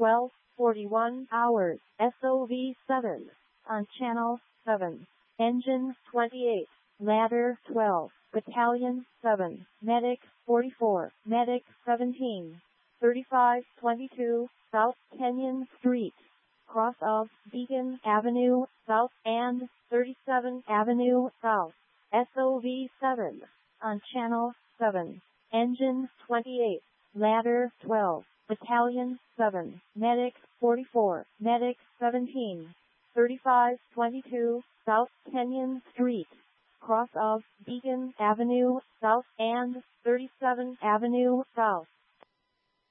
12:41 hours. SOV-7 on Channel 7. Engine 28. Ladder 12. Battalion 7. Medic 44. Medic 17. 3522 South Kenyon Street. Cross of Beacon Avenue South and 37 Avenue South. SOV-7 on Channel 7. Engine 28. Ladder 12. Battalion 7. Medic 44. Medic 17. 3522 South Kenyon Street. Cross of Beacon Avenue South and 37 Avenue South.